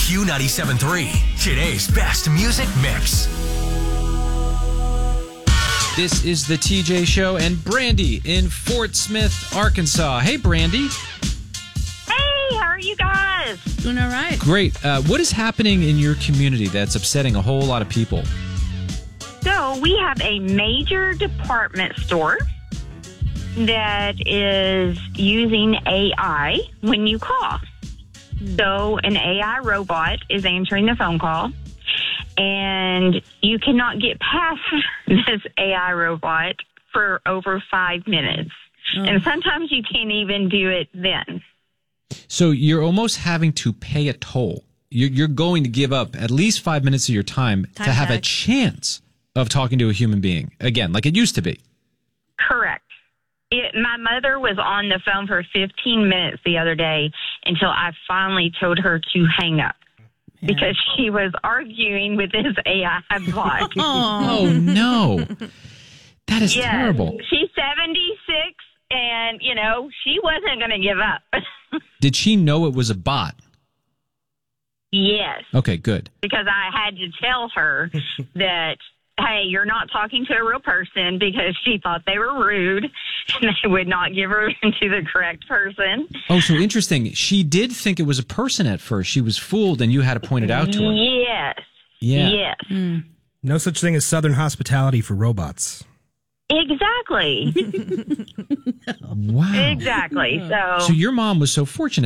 Q97.3, today's best music mix. This is the TJ Show and Brandy in Fort Smith, Arkansas. Hey, Brandy. Hey, how are you guys? Doing all right. Great. What is happening in your community that's upsetting a whole lot of people? So we have a major department store that is using AI when you call. So an AI robot is answering the phone call, and you cannot get past this AI robot for over 5 minutes. And sometimes you can't even do it then. So you're almost having to pay a toll. You're going to give up at least 5 minutes of your time to have a chance of talking to a human being again, like it used to be. Correct. My mother was on the phone for 15 minutes the other day until I finally told her to hang up because she was arguing with this AI bot. Oh, no. That is terrible. She's 76, and, she wasn't going to give up. Did she know it was a bot? Yes. Okay, good. Because I had to tell her that, hey, you're not talking to a real person, because she thought they were rude and they would not give her to the correct person. Oh, so interesting. She did think it was a person at first. She was fooled, and you had to point it out to her. Yes. Yeah. Yes. No such thing as Southern hospitality for robots. Exactly. Wow. Exactly. So your mom was so fortunate